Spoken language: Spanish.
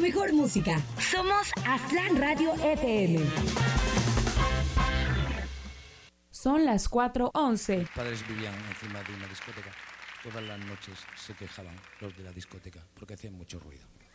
mejor música. Somos Aztlán Radio FM. Son las 4:11. Mis padres vivían encima de una discoteca. Todas las noches se quejaban los de la discoteca porque hacían mucho ruido.